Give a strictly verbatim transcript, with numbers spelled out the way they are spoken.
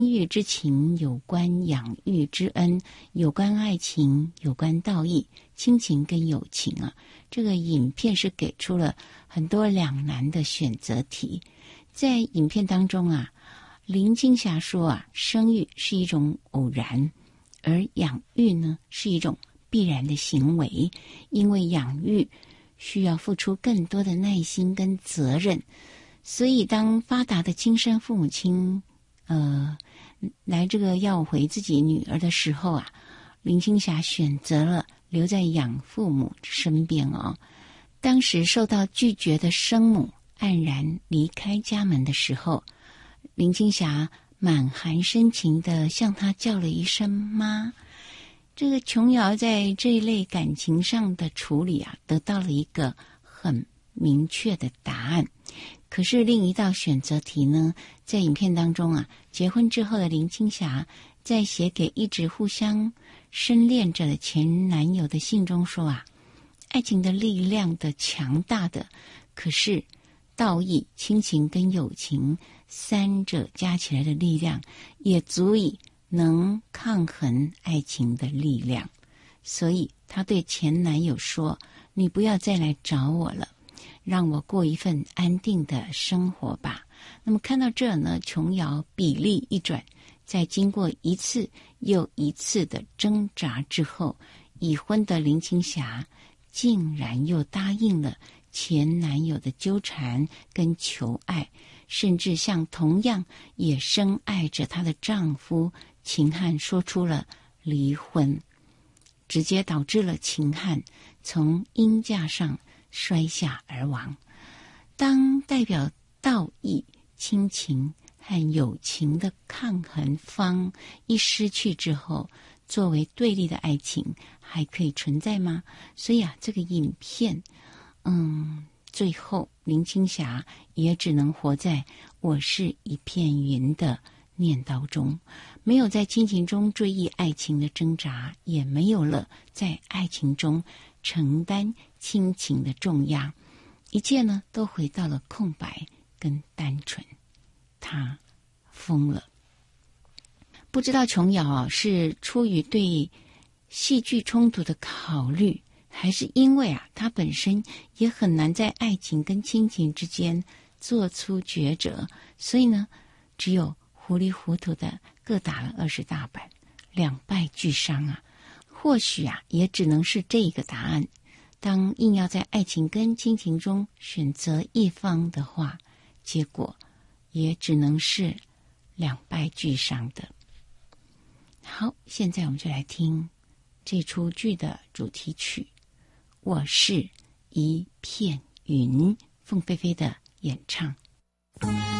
育之情，有关养育之恩，有关爱情，有关道义，亲情跟友情啊。这个影片是给出了很多两难的选择题。在影片当中啊，林青霞说啊，生育是一种偶然，而养育呢是一种必然的行为，因为养育需要付出更多的耐心跟责任，所以当发达的亲生父母亲呃来这个要回自己女儿的时候啊，林青霞选择了留在养父母身边哦。当时受到拒绝的生母黯然离开家门的时候，林青霞满含深情地向她叫了一声妈。这个琼瑶在这一类感情上的处理啊，得到了一个很明确的答案。可是另一道选择题呢，在影片当中啊，结婚之后的林青霞在写给一直互相深恋着的前男友的信中说啊，爱情的力量的强大的，可是道义、亲情跟友情三者加起来的力量也足以能抗衡爱情的力量。所以她对前男友说，你不要再来找我了，让我过一份安定的生活吧。那么看到这呢，琼瑶笔力一转，在经过一次又一次的挣扎之后，已婚的林青霞竟然又答应了前男友的纠缠跟求爱，甚至向同样也深爱着她的丈夫秦汉说出了离婚，直接导致了秦汉从鹰架上摔下而亡。当代表道义、亲情和友情的抗衡方一失去之后，作为对立的爱情还可以存在吗？所以啊，这个影片嗯，最后林青霞也只能活在我是一片云的念叨中，没有在亲情中追忆爱情的挣扎，也没有了在爱情中承担亲情的重压，一切呢都回到了空白跟单纯。她疯了。不知道琼瑶啊是出于对戏剧冲突的考虑，还是因为啊她本身也很难在爱情跟亲情之间做出抉择，所以呢只有糊里糊涂的各打了二十大板，两败俱伤啊。或许啊也只能是这一个答案。当硬要在爱情跟亲情中选择一方的话，结果也只能是两败俱伤的。好，现在我们就来听这出剧的主题曲《我是一片云》，凤飞飞的演唱。